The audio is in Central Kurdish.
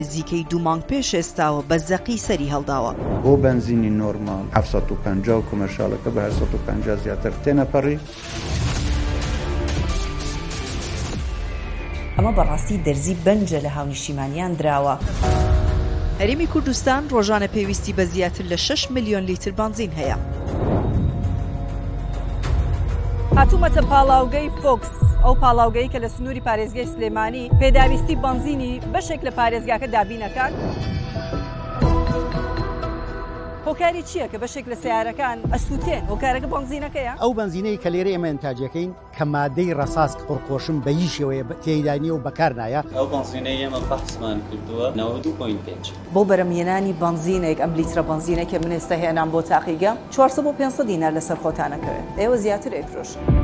نزیکەی 2 مانگ پێش ئێستاوە بە زەقی سەری هەڵداوە. بۆ بنزینی نۆرمال 750 و کۆمەرشالەکە بە 850 زیاتر تێنەپەڕی. ئەمە بەڕاستی دەرزی بەنجە لە هاونیشتیمانیان دراوە. هەرێمی کوردستان ڕۆژانە پێویستی بە زیاتر لە 6 ملیۆن لیتر بنزین هەیە. هاتوومەتە پاڵاوگەی فۆکس، ئەو پاڵاوگەی کە لە سنووری پارێزگای سلێمانی پێداویستی بنزینی بەشێک لە پارێزگاکە دابینەکان. هۆکاری چییە کە بەشێک لە سیارەکان ئەسووتێن؟ هۆکارەکە بنزینەکەیە؟ ئەو بنزینەی کە لێرە ئێمە ئەنتاجەکەین کە مادەی ڕەساس پڕخۆشم بە هیچ شێوەیە تێیدانیە و بەکار نایە. ئەو بنزینەی ئێمە بەحسمان کردووە 92.5 بۆ بەرەمهێنانی بنزینێک ئەم لیترە بنزینە کە من ئێستا هێنام بۆ تاقیگە 400 بۆ 500 دینار لەسەر خۆتانەکەوێت. ئێوە زیاتر ئەیفرۆشن.